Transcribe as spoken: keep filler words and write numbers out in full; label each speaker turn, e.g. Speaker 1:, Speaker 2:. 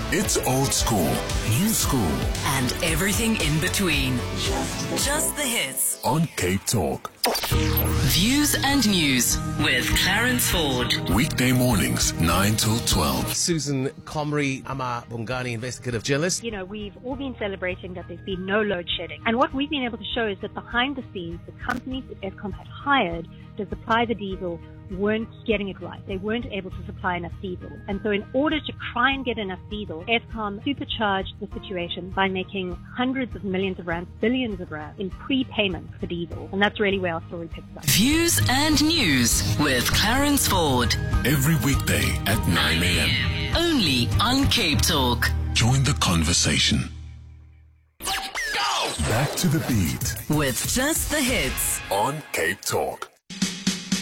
Speaker 1: It's old school, new school,
Speaker 2: and everything in between. Just the hits
Speaker 1: on Cape Talk.
Speaker 2: Views and news with Clarence Ford.
Speaker 1: Weekday mornings, nine till twelve.
Speaker 3: Susan Comrie, Ama Bongani, investigative journalist.
Speaker 4: You know, we've all been celebrating that there's been no load shedding. And what we've been able to show is that behind the scenes, the companies that Eskom had hired to supply the diesel weren't getting it right. They weren't able to supply enough diesel. And so in order to try and get enough diesel, Eskom supercharged the situation by making hundreds of millions of rands, billions of rands in prepayment for diesel. And that's really where our story picks up.
Speaker 2: Views and news with Clarence Ford.
Speaker 1: Every weekday at nine a.m.
Speaker 2: Only on Cape Talk.
Speaker 1: Join the conversation. Back to the beat
Speaker 2: With just the hits
Speaker 1: on Cape Talk.